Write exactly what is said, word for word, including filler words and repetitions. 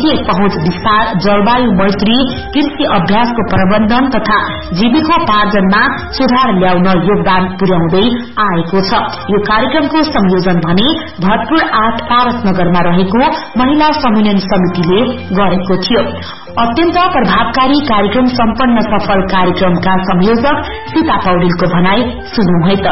वित्तीय पहुँच विस्तार, जलवायु मैत्री, कृषि अभ्यासको प्रबन्धन तथा जीविकोपार्जनमा सुधार ल्याउन योगदान पुर्याउँदै आएको छ। यो कार्यक्रमको संयोजन भने भरतपुर आठ पारसनगरमा रहेको महिला सम्मेलन समितिले गरेको थियो। अत्यन्त प्रभावकारी कार्यक्रम सम्पन्न सफल कार्यक्रमका संयोजक सीता पौडेलको भनाई सुनौ है त।